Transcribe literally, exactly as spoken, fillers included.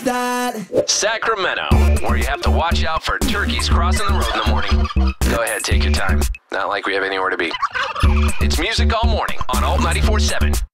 like that. Sacramento, where you have to watch out for turkeys crossing the road in the morning. Go ahead, take your time. Not like we have anywhere to be. It's music all morning on Alt ninety-four point seven.